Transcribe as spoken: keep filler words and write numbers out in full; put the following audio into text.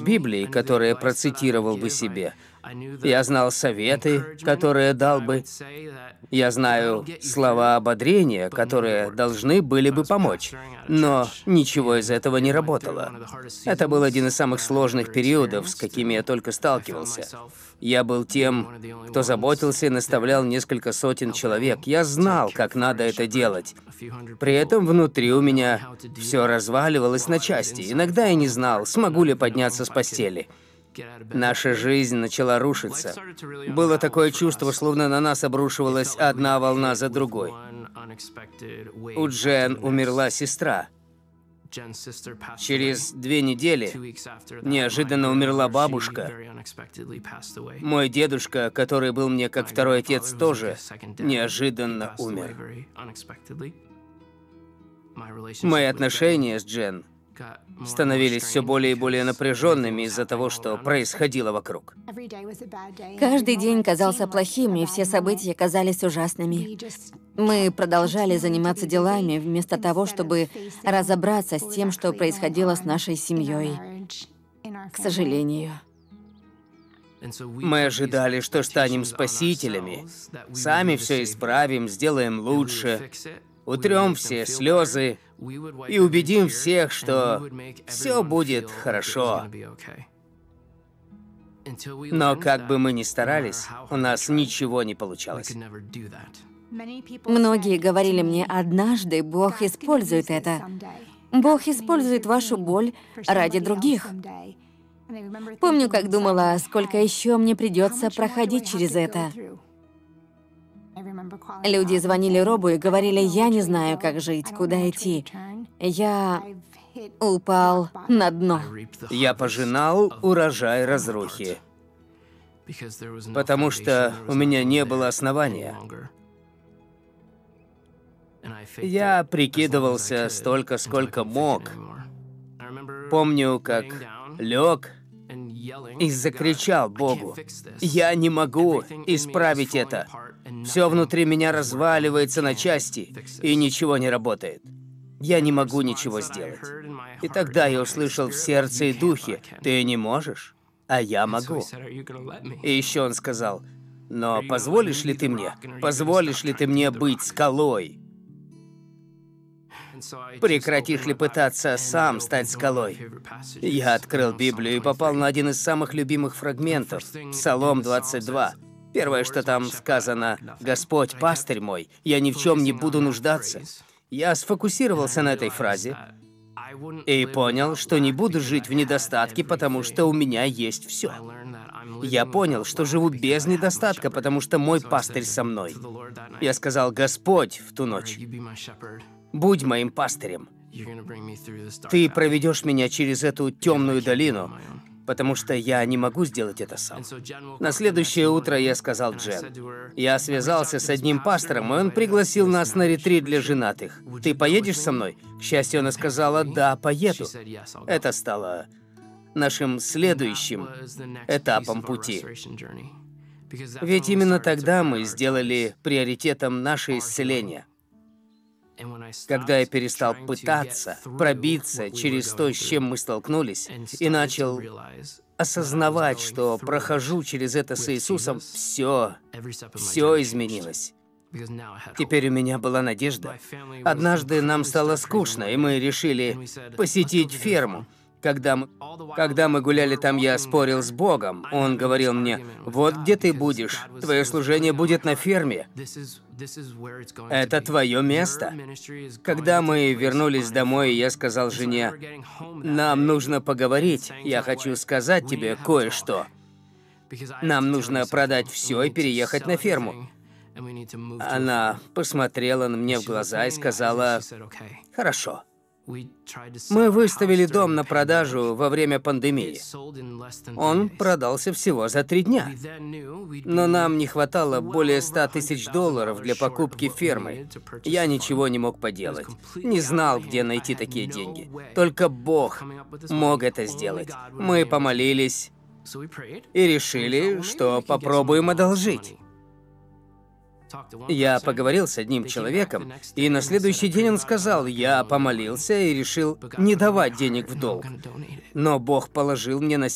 Библии, которые процитировал бы себе. Я знал советы, которые дал бы. Я знаю слова ободрения, которые должны были бы помочь. Но ничего из этого не работало. Это был один из самых сложных периодов, с какими я только сталкивался. Я был тем, кто заботился и наставлял несколько сотен человек. Я знал, как надо это делать. При этом внутри у меня все разваливалось на части. Иногда я не знал, смогу ли подняться с постели. Наша жизнь начала рушиться. Было такое чувство, словно на нас обрушивалась одна волна за другой. У Джен умерла сестра. Через две недели неожиданно умерла бабушка. Мой дедушка, который был мне как второй отец, тоже неожиданно умер. Мои отношения с Джен становились все более и более напряженными из-за того, что происходило вокруг. Каждый день казался плохим, и все события казались ужасными. Мы продолжали заниматься делами, вместо того, чтобы разобраться с тем, что происходило с нашей семьей. К сожалению. Мы ожидали, что станем спасителями, сами все исправим, сделаем лучше, утрем все слезы и убедим всех, что все будет хорошо. Но как бы мы ни старались, у нас ничего не получалось. Многие говорили мне, однажды Бог использует это. Бог использует вашу боль ради других. Помню, как думала, сколько еще мне придется проходить через это. Люди звонили Робу и говорили, я не знаю, как жить, куда идти. Я упал на дно. Я пожинал урожай разрухи, потому что у меня не было основания. Я прикидывался столько, сколько мог. Помню, как лег и закричал Богу: «Я не могу исправить это. Все внутри меня разваливается на части, и ничего не работает. Я не могу ничего сделать». И тогда я услышал в сердце и духе: «Ты не можешь, а я могу». И еще он сказал: «Но позволишь ли ты мне, позволишь ли ты мне быть скалой? Прекратишь ли пытаться сам стать скалой?» Я открыл Библию и попал на один из самых любимых фрагментов, Псалом двадцать два. Первое, что там сказано: «Господь, пастырь мой, я ни в чем не буду нуждаться». Я сфокусировался на этой фразе и понял, что не буду жить в недостатке, потому что у меня есть все. Я понял, что живу без недостатка, потому что мой пастырь со мной. Я сказал: «Господь», в ту ночь, «будь моим пастырем. Ты проведешь меня через эту темную долину, потому что я не могу сделать это сам». На следующее утро я сказал Джен. Я связался с одним пастором, и он пригласил нас на ретрит для женатых. «Ты поедешь со мной?» К счастью, она сказала: «Да, поеду». Это стало нашим следующим этапом пути. Ведь именно тогда мы сделали приоритетом наше исцеление. Когда я перестал пытаться пробиться через то, с чем мы столкнулись, и начал осознавать, что прохожу через это с Иисусом, все, все изменилось. Теперь у меня была надежда. Однажды нам стало скучно, и мы решили посетить ферму. Когда мы, когда мы гуляли там, я спорил с Богом. Он говорил мне: «Вот где ты будешь. Твое служение будет на ферме. Это твое место». Когда мы вернулись домой, я сказал жене: «Нам нужно поговорить. Я хочу сказать тебе кое-что. Нам нужно продать все и переехать на ферму». Она посмотрела мне в глаза и сказала: «Хорошо». Мы выставили дом на продажу во время пандемии. Он продался всего за три дня. Но нам не хватало более ста тысяч долларов для покупки фермы. Я ничего не мог поделать. Не знал, где найти такие деньги. Только Бог мог это сделать. Мы помолились и решили, что попробуем одолжить. Я поговорил с одним человеком, и на следующий день он сказал: «Я помолился и решил не давать денег в долг. Но Бог положил мне на